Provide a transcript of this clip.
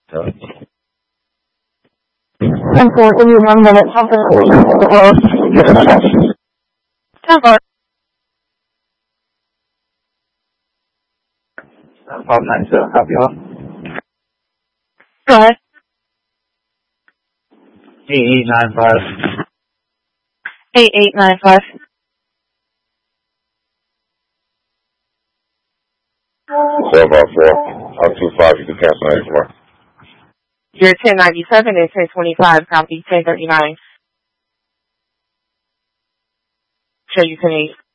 10-4, give you 1 minute, something close. 10-4. 597, copy all. Go ahead. 8895. 8895. 454. 25, you can cancel 94. You're 1097 and 1025, copy 1039. Show you 10-8.